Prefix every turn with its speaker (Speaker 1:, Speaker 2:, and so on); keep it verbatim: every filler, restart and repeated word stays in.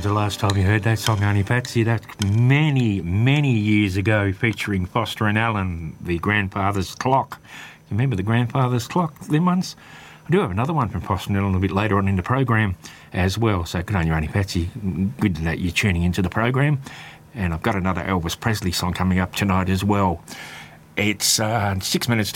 Speaker 1: when's the last time you heard that song, Auntie Patsy? That's many, many years ago, featuring Foster and Allen, the Grandfather's Clock. You remember the Grandfather's Clock, them ones? I do have another one from Foster and Allen a bit later on in the program as well. So good on you, Auntie Patsy. Good that you're tuning into the program. And I've got another Elvis Presley song coming up tonight as well. It's uh, six minutes